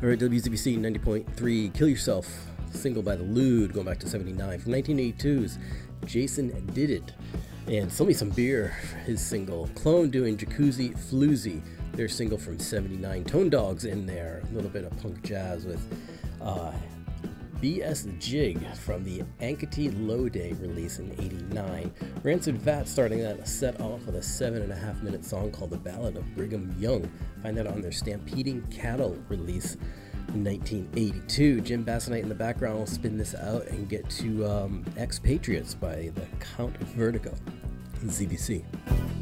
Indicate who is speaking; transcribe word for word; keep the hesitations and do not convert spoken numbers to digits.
Speaker 1: Alright, W Z B C ninety point three, Kill Yourself, single by The Lewd, going back to seventy-nine. From nineteen eighty-two's Jason Did It. And Sell Me Some Beer, his single. Clone doing Jacuzzi Floozy, their single from seventy-nine. Tone Dogs in there, a little bit of punk jazz with uh, B S Jig from the Ankety Low Day release in eighty-nine. Rancid Vat starting that set off with a seven and a half minute song called The Ballad of Brigham Young. Find that on their Stampeding Cattle release in nineteen eighty-two. Jim Bassonite in the background will spin this out and get to um, Expatriates by the Count Vertigo. Z B C.